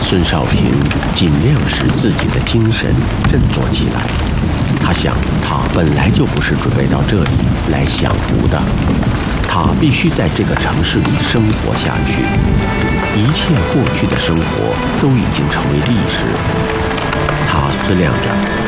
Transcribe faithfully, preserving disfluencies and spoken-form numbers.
孙少平尽量使自己的精神振作起来。他想，他本来就不是准备到这里来享福的，他必须在这个城市里生活下去。一切过去的生活都已经成为历史。他思量着，